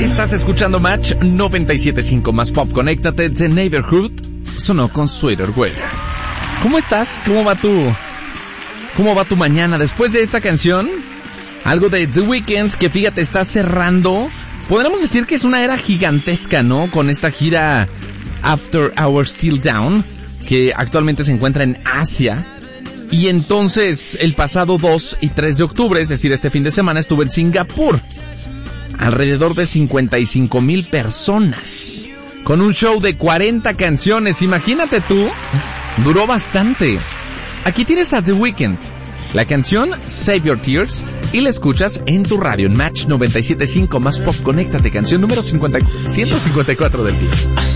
Estás escuchando Match 97.5 más pop. Conéctate. The Neighborhood sonó con Sweater Weather. ¿Cómo estás? ¿Cómo va tu mañana? Después de esta canción, algo de The Weeknd, que fíjate, está cerrando. Podríamos decir que es una era gigantesca, ¿no? Con esta gira After Hours Still Down, que actualmente se encuentra en Asia. Y entonces, el pasado 2 y 3 de octubre, es decir, este fin de semana, estuve en Singapur. Alrededor de 55,000 personas. Con un show de 40 canciones. Imagínate tú. Duró bastante. Aquí tienes a The Weeknd. La canción Save Your Tears. Y la escuchas en tu radio. En Match 97.5 más pop. Conéctate. Canción número 154 del día.